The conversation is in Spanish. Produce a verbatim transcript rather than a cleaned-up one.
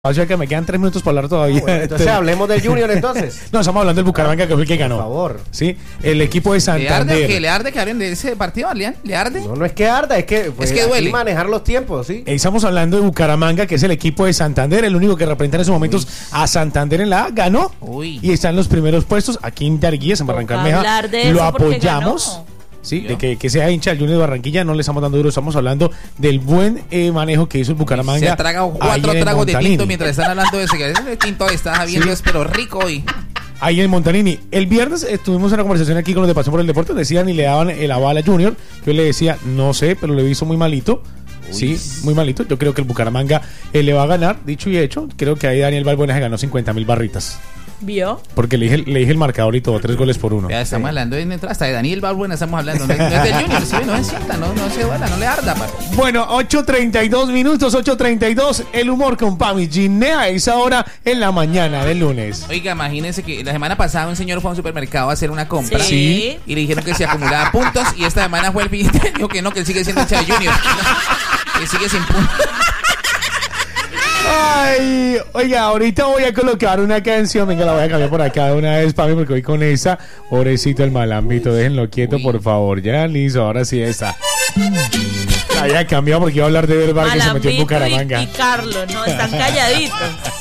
O sea que me quedan tres minutos para hablar todavía. Ah, bueno, entonces hablemos del Junior entonces. No, estamos hablando del Bucaramanga, que fue el que ganó. Por favor. Sí, el equipo de Santander. ¿Le arde que, ¿Le arde que hablen de ese partido, Adrián? ¿Le arde? No, no es que arda, es que, pues, es que duele. manejar los tiempos, ¿sí? Estamos hablando de Bucaramanga, que es el equipo de Santander, el único que representa en esos momentos Uy. a Santander en la A, ganó. Uy. Y está en los primeros puestos aquí en Darguillas, en Barrancabermeja. Lo apoyamos. Sí, de que, que sea hincha del Junior de Barranquilla, no le estamos dando duro, estamos hablando del buen eh, manejo que hizo el Bucaramanga. Se ha tragado cuatro tragos de tinto mientras están hablando de ese, que ese tinto está viendo, sí. es pero rico hoy. Ahí en Montanini. El viernes estuvimos en una conversación aquí con los de Pasión por el Deporte, decían y le daban el aval a Junior. Yo le decía, no sé, pero le hizo muy malito. Uy. Sí, muy malito. Yo creo que el Bucaramanga eh, le va a ganar, dicho y hecho. Creo que ahí Daniel Balbuena se ganó cincuenta mil barritas. ¿Vio? Porque le dije, le dije el marcador y todo, tres goles por uno. Ya estamos sí. hablando en hasta de Daniel Balbuena estamos hablando, no, no es del Junior, sí, no se sienta, no, no se duela, no le arda, papi. Bueno, ocho treinta y dos minutos, ocho treinta y dos, el humor con Pami Ginea a esa hora en la mañana del lunes. Oiga, imagínense que la semana pasada un señor fue a un supermercado a hacer una compra sí. y le dijeron que se acumulaba puntos y esta semana fue el siguiente, dijo que no, que él sigue siendo hincha de Junior, que sigue sin puntos. Ay, oiga, ahorita voy a colocar una canción. Venga, la voy a cambiar por acá de una vez, Pami, porque voy con esa. Pobrecito el malambito, déjenlo quieto, Uy. por favor. Ya, listo, ahora sí esa. La había cambiado porque iba a hablar de Ver Vargas que se metió en Bucaramanga. Y, y Carlos, no, están calladitos.